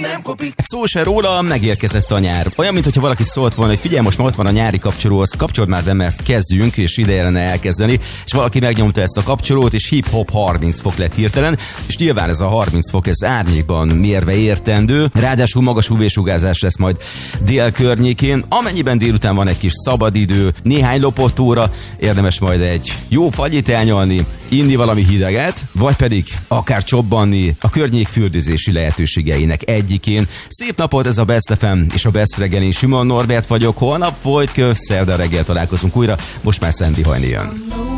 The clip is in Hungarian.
nem kopik. Szó se róla, megérkezett a nyár. Olyan, mintha valaki szólt volna, hogy figyelj, most már ott van a nyári kapcsoló, kapcsold már be, mert kezdjünk, és ideje lenne elkezdeni. És valaki megnyomta ezt a kapcsolót, és hip-hop 30 fok lett hirtelen, és nyilván ez a 30 fok, ez árnyékban mérve értendő. Ráadásul magas UV-sugárzás lesz majd dél környékén. Amennyiben délután van egy kis szabadidő, néhány lopott óra, érdemes majd egy jó fagyit elnyalni, inni valami hideget, vagy pedig akár csobbanni a környék fürdőzési lehetőségeinek egyikén. Szép napot, ez a Best FM és a Best reggel, én Simon Norbert vagyok. Holnap folyt szerda reggel találkozunk újra, most már Sandy Hajni jön.